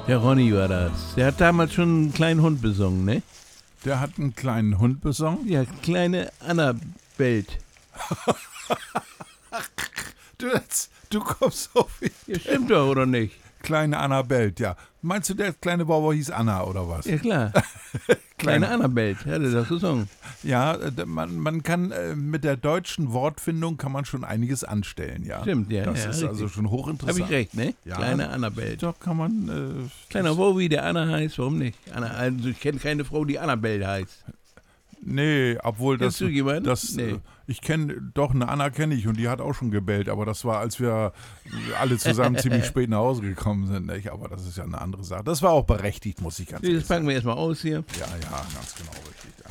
Der Ronny war das. Der hat damals schon einen kleinen Hund besungen, ne? Der hat einen kleinen Hund besungen? Ja, kleine Anna bellt. Du kommst auf ihn. Ja, stimmt doch, oder nicht? Kleine Anna bellt, ja. Meinst du, der kleine Bauer hieß Anna, oder was? Ja, klar. Kleine Anna bellt, hat er das gesungen. Ja, man kann mit der deutschen Wortfindung kann man schon einiges anstellen, ja. Stimmt, ja. Das ja, ist richtig. also schon hochinteressant. Hab ich recht, ne? Ja. Kleine Anna bellt. Doch, kann man... Kleiner Wowi, der Anna heißt, warum nicht? Anna, also ich kenne keine Frau, die Annabelle heißt. Nee, obwohl Kennst du jemanden? Nee. Ich kenne, doch, eine Anna kenne ich und die hat auch schon gebellt, aber das war, als wir alle zusammen ziemlich spät nach Hause gekommen sind, nicht? Aber das ist ja eine andere Sache. Das war auch berechtigt, muss ich ganz ehrlich Das sagen. packen wir erstmal aus hier. Ja, ganz genau richtig. Ja.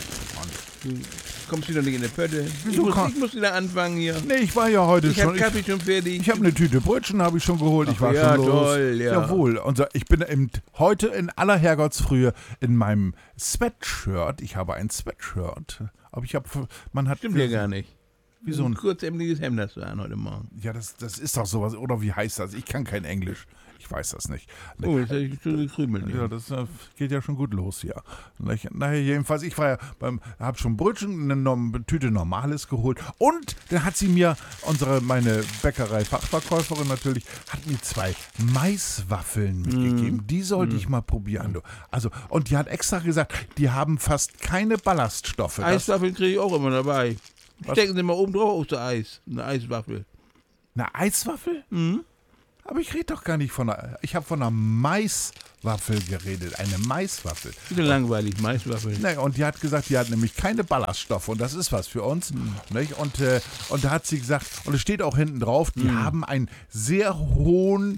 Du kommst wieder nicht in die Pötte. Wieso Ich muss wieder anfangen hier. Nee, ich war ja heute Ich schon. hab Kaffee schon fertig. Ich habe eine Tüte Brötchen habe ich schon geholt. Ich war ja, schon los. toll, ja. Jawohl. Ich bin heute in aller Herrgottsfrühe in meinem Sweatshirt. Ich habe ein Sweatshirt. Aber man hat... Stimmt ja gar nicht. Wie so ein... kurzämliches Hemd hast du an heute Morgen. Ja, das ist doch sowas. Oder wie heißt das? Ich kann kein Englisch. Ich weiß das nicht. Oh, jetzt hab ich schon gekrümelt. Ja, das geht ja schon gut los hier. Naja, jedenfalls, ich war ja habe schon Brötchen, eine Tüte Normales geholt und dann hat sie mir, meine Bäckerei-Fachverkäuferin natürlich, hat mir 2 Maiswaffeln mitgegeben. Die sollte ich mal probieren. Du. Also, und die hat extra gesagt, die haben fast keine Ballaststoffe. Eiswaffeln kriege ich auch immer dabei. Stecken Sie mal oben drauf auf das Eis. Eine Eiswaffel. Eine Eiswaffel? Mhm. Aber ich rede doch gar nicht ich habe von einer Maiswaffel geredet, eine Maiswaffel. Wieder langweilig, Maiswaffel. Nee, und die hat gesagt, die hat nämlich keine Ballaststoffe und das ist was für uns. Nicht? Und da hat sie gesagt, und es steht auch hinten drauf, die haben einen sehr hohen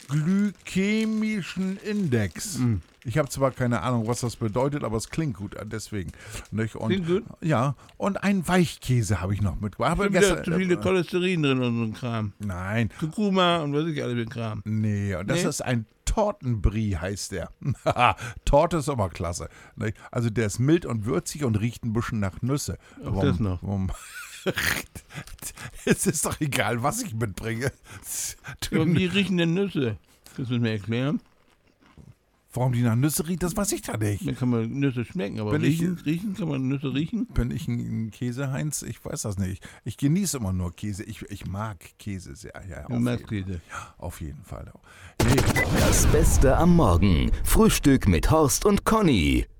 glykämischen Index. Ich habe zwar keine Ahnung, was das bedeutet, aber es klingt gut, deswegen. Nicht? Und, Klingt gut? Ja, und einen Weichkäse habe ich noch mitgebracht. Da sind zu viele Cholesterin drin und so ein Kram. Nein. Kurkuma und was ich alles für Kram. Nee, und das ist ein Tortenbrie, heißt der. Torte ist aber klasse. Nicht? Also der ist mild und würzig und riecht ein bisschen nach Nüsse. Auch das noch. Es ist doch egal, was ich mitbringe. Warum die riechen denn Nüsse? Das müssen wir erklären. Warum die nach Nüsse riecht, das weiß ich da nicht. Dann kann man Nüsse schmecken, aber riechen kann man Nüsse riechen? Bin ich ein Käseheinz? Ich weiß das nicht. Ich genieße immer nur Käse. Ich mag Käse sehr. Ja, Du magst Käse. Ja, auf jeden Fall. Das Beste am Morgen. Frühstück mit Horst und Conny.